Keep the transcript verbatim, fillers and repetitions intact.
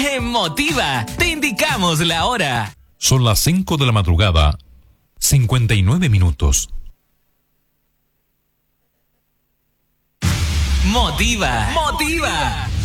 En Motiva te indicamos la hora. Son las cinco de la madrugada, cincuenta y nueve minutos. Motiva, Motiva.